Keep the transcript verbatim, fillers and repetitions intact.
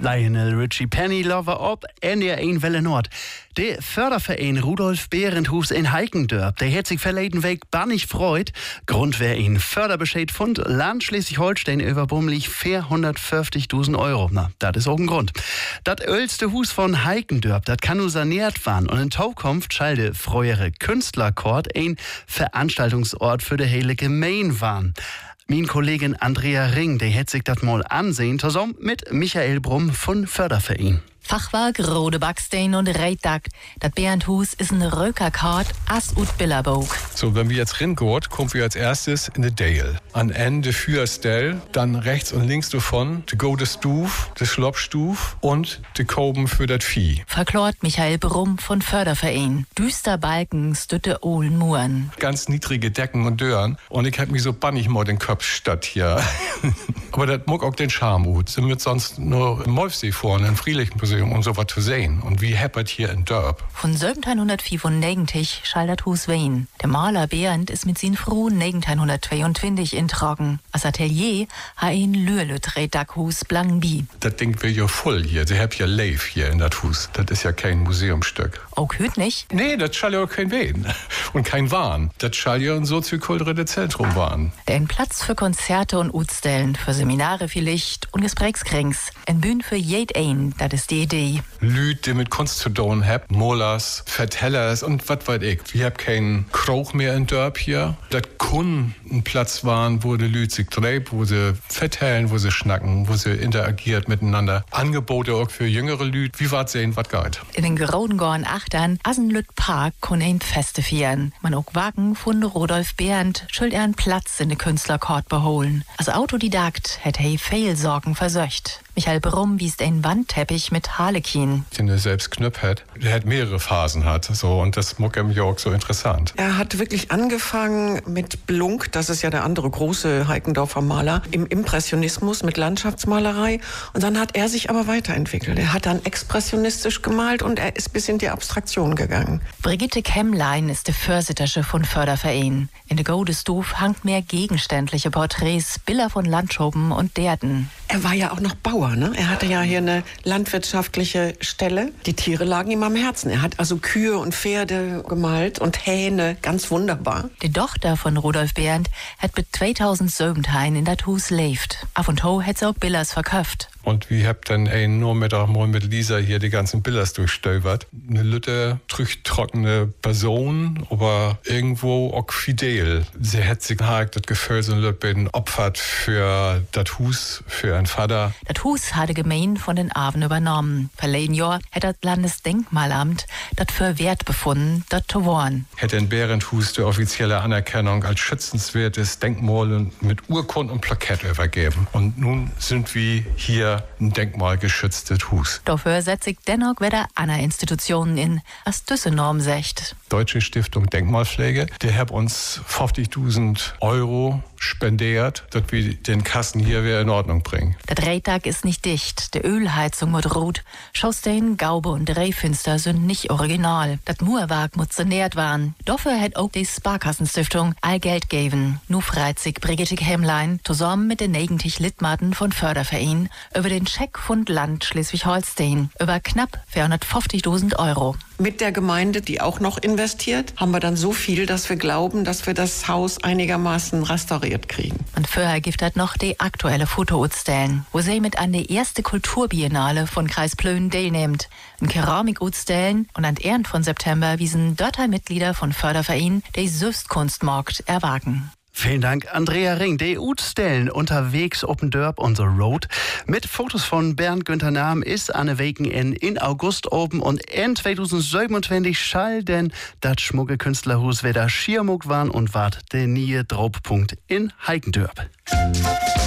Lionel Richie Penny Lover op en der een Welle Nord. Der Förderverein Rudolf Behrenhus in Heikendörp, der hat sich verleden Weg bannig freut. Grund wär ein Förderbescheid von Land Schleswig-Holstein über bummelig vierhundertfünfzigtausend Euro. Na, das ist auch ein Grund. Das älteste Hus von Heikendörp, das kann nur saniert werden. Und in Zukunft soll der frühere Künstlerkord ein Veranstaltungsort für die hele Gemein waren. Mein Kollegin Andrea Ring, der hat sich das mal ansehen, zusammen mit Michael Brumm von Förderverein. Fachwerk, Rode Backstein und Reitdach. Das Behrenhus ist ein Rökerkart as ut Billerburg. So, wenn wir jetzt ringehen, kommen wir als erstes in die Dale. An Ende Fürstell, dann rechts und links davon die Gode Stuf, die Schloppstuf und die Koben für das Vieh. Verklort Michael Brumm von Förderverein. Düster Balken, stütte ohlen Muren. Ganz niedrige Decken und Dören. Und ich hab mich so bannig mal den Kopf statt hier. Aber das mag auch den Charme gut. Sind wir sonst nur im Molfsee vorne, im Friedlichmuseum und so was zu sehen. Und wie heppert hier in Dörp. Von siebzehnhundertfünfundneunzig schall das Hus Wien. Der Maler Behrendt ist mit sin Frau neunzehnhundertzweiundzwanzig intragen. Als Atelier ha ein Lürlüt-Reitdachhus Blangenby. Das Ding will ja voll hier. Sie habt ja Leif hier in das Hus. Das ist ja kein Museumsstück. Auch hüt nicht? Nee, das schall ja auch kein Wehen. Und kein Wahn. Das schall ja ein soziokulturelles Zentrum waren. Der ein Platz für Konzerte und Utstellen, für Seminare vielleicht und Gesprächskrings. Ein Bühn für jed ein, das ist die Idee. Lüd, die mit Kunst zu tun haben, Molers, Vertellers und was weiß ich. Wir haben keinen Kroch mehr in Dörp hier. Das kann ein Platz waren, wo die Lüd sich dreht, wo sie vertellen, wo sie schnacken, wo sie interagiert miteinander. Angebote auch für jüngere Lüd. Wie wart sehen, was geht? In den Graudengorn Achtern, Asenlüt Park, kann ein Feste feiern. Man auch Wagen von Rudolf Behrendt schuld er einen Platz in den Künstlerkord beholen. Als Autodidakt hätte er viel Sorgen versöcht. Michael Brumm wies einen Wandteppich mit Harlekin. Den er selbst knüpp hat. Der hat mehrere Phasen hat, so, und das muck im York so interessant. Er hat wirklich angefangen mit Blunk, das ist ja der andere große Heikendorfer Maler, im Impressionismus mit Landschaftsmalerei. Und dann hat er sich aber weiterentwickelt. Er hat dann expressionistisch gemalt und er ist bis in die Abstraktion gegangen. Brigitte Kemmlein ist die Vorsittersche von Förderverein. In der Godestuf hangt mehr gegenständliche Porträts, Bilder von Landschaben und Derden. Er war ja auch noch Bauer, ne? Er hatte ja hier eine landwirtschaftliche Stelle. Die Tiere lagen ihm am Herzen. Er hat also Kühe und Pferde gemalt und Hähne, ganz wunderbar. Die Tochter von Rudolf Behrendt hat bis zweitausendsiebzehn in das Hus lebt. Ab und zu hat sie auch Billers verkauft. Und wir habt dann ein nur mit auch mal mit Lisa hier die ganzen Billers durchstöbert. Eine lütte, trockene Person, aber irgendwo auch fidel. Sie hat sich halt das Gefühl so ein bisschen opfert für das Hus, für einen Vater. Das Hus hatte Gemein von den Aven übernommen. Verleden Jahr hat das Landesdenkmalamt das für wert befunden, das zu wahren. Hätte in Behrenhus die offizielle Anerkennung als schützenswertes Denkmal mit Urkund und Plakett übergeben. Und nun sind wir hier ein denkmalgeschütztes Hus. Dafür setzt sich dennoch wieder andere Institutionen in, als diese Norm secht. Deutsche Stiftung Denkmalpflege, der hat uns fünfzigtausend Euro spendiert, dass wir den Kassen hier wieder in Ordnung bringen. Das Reitdach ist nicht dicht, die Ölheizung wird rot, Schaustein, Gaube und Drehfenster sind nicht original. Das Murwerk muss saniert werden. Dafür hat auch die Sparkassenstiftung all Geld gegeben. Nu freit sich Brigitte Kemmlein zusammen mit den negentig Litmaten von Förderverein über den Scheck von Land Schleswig-Holstein über knapp vierhundertfünfzigtausend Euro. Mit der Gemeinde, die auch noch investiert, haben wir dann so viel, dass wir glauben, dass wir das Haus einigermaßen restauriert kriegen. Und vorher gibt es noch die aktuelle Fotoutstellen, wo sie mit an die erste Kulturbiennale von Kreis Plön teilnimmt. Ein Keramikutstellen und an Ehren von September wiesen dort Mitglieder von Förderverein die Süßkunstmarkt erwagen. Vielen Dank, Andrea Ring. Die Utstellen unterwegs Open Dörp on the Road mit Fotos von Bernd Günther Nahm ist Anne Weken in, in August oben und in zweitausendsiebenundzwanzig schall denn das schmucke Künstlerhus wieder Schiermuck waren und ward der nie Drauppunkt in Heikendörp.